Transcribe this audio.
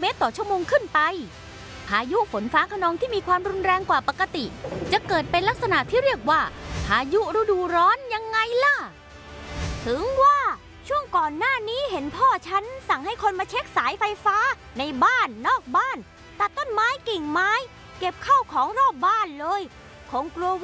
ตรต่อชั่วโมงขึ้นไปพายุฝนฟ้าคะนองที่มีความรุนแรงกว่าปกติจะเกิดเป็นลักษณะที่เรียกว่าพายุฤดูร้อนยังไงล่ะถึงว่าช่วงก่อนหน้านี้เห็นพ่อฉันสั่งให้คนมาเช็คสายไฟฟ้าในบ้านนอกบ้านตัดต้นไม้กิ่งไม้เก็บเข้าของรอบบ้านเลยคงกลัว